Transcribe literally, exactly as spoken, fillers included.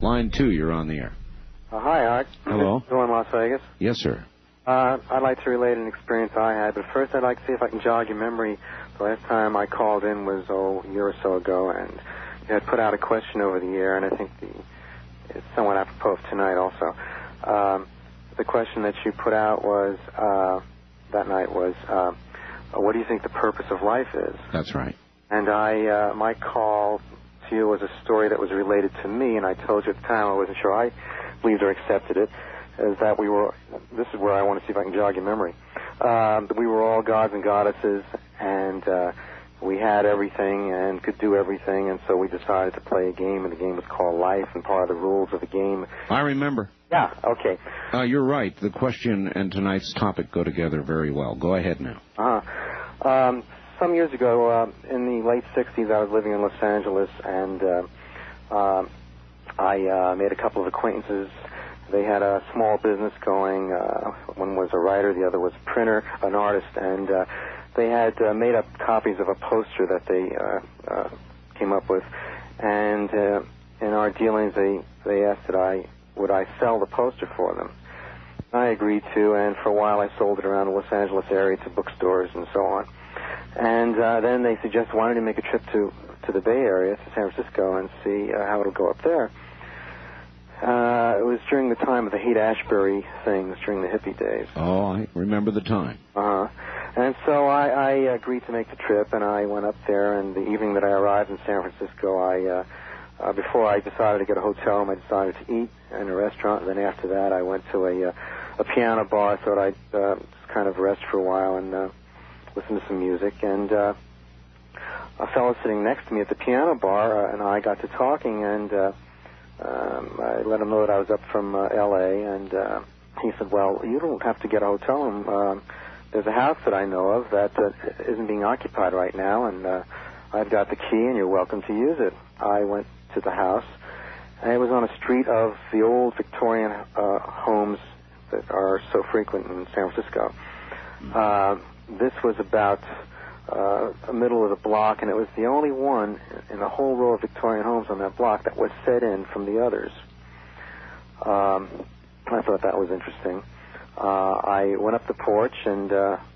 Line two, you're on the air. Uh, hi, Art. Hello. Still in Las Vegas. Yes, sir. Uh, I'd like to relate an experience I had, but first I'd like to see if I can jog your memory. The last time I called in was, oh, a year or so ago, and you had put out a question over the air, and I think the, it's somewhat apropos of tonight also. Um, the question that you put out was, uh, that night was, uh, what do you think the purpose of life is? That's right. And I, uh, my call to you was a story that was related to me, and I told you at the time, I wasn't sure I believed or accepted it, is that we were, this is where I want to see if I can jog your memory, um, we were all gods and goddesses, and uh, we had everything and could do everything, and so we decided to play a game, and the game was called Life, and part of the rules of the game... I remember. Yeah, okay. Uh, you're right. The question and tonight's topic go together very well. Go ahead now. Uh-huh. Um, some years ago, uh, in the late sixties, I was living in Los Angeles, and uh, uh, I uh, made a couple of acquaintances. They had a small business going. Uh, one was a writer, the other was a printer, an artist, and uh, they had uh, made up copies of a poster that they uh, uh, came up with. And uh, in our dealings, they, they asked that I would I sell the poster for them. I agreed to, and for a while I sold it around the Los Angeles area to bookstores and so on. And uh, then they suggested, why don't you make a trip to, to the Bay Area, to San Francisco, and see uh, how it'll go up there. Uh, it was during the time of the Haight-Ashbury things, during the hippie days. Oh, I remember the time. Uh-huh. And so I, I agreed to make the trip, and I went up there, and the evening that I arrived in San Francisco, I, uh, uh, before I decided to get a hotel room, I decided to eat in a restaurant, and then after that I went to a, uh, a piano bar. I thought I'd uh, just kind of rest for a while and uh, listen to some music, and uh, a fellow sitting next to me at the piano bar uh, and I got to talking, and uh, um, I let him know that I was up from uh, L A, and uh, he said, well, you don't have to get a hotel room. Uh, there's a house that I know of that uh, isn't being occupied right now, and uh, I've got the key, and you're welcome to use it. I went to the house, and it was on a street of the old Victorian uh, homes that are so frequent in San Francisco. Uh, this was about uh, the middle of the block, and it was the only one in the whole row of Victorian homes on that block that was set in from the others. Um, I thought that was interesting. Uh, I went up the porch, and uh,